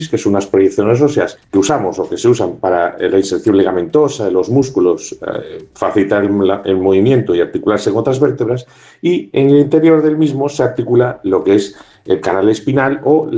que son unas proyecciones óseas que usamos o que se usan para la inserción ligamentosa de los músculos, facilitar el movimiento y articularse con otras vértebras, y en el interior del mismo se articula lo que es el canal espinal o